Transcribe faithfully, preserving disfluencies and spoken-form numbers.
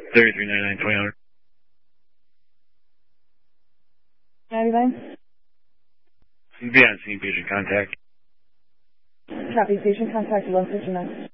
thirty-three ninety-nine, twenty hundred. ninety-nine. Be on scene, patient contact. Copy, patient contact one fifty-nine.